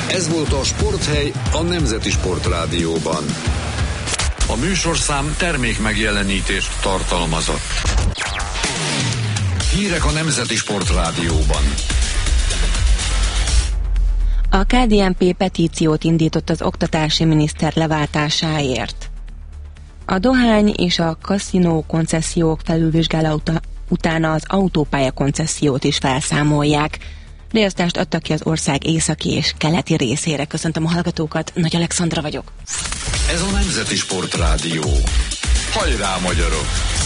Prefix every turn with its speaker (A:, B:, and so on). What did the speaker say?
A: Ez volt a Sporthely a Nemzeti Sportrádióban.
B: A műsorszám termék megjelenítést tartalmazott. Hírek a Nemzeti Sportrádióban.
C: A KDNP petíciót indított az oktatási miniszter leváltásáért. A dohány és a kaszinó koncesziók felülvizsgálata után az autópálya koncesziót is felszámolják. Riasztást adtak ki az ország északi és keleti részére. Köszöntöm a hallgatókat, Nagy Alexandra vagyok.
B: Ez a Nemzeti Sportrádió. Hajrá, magyarok!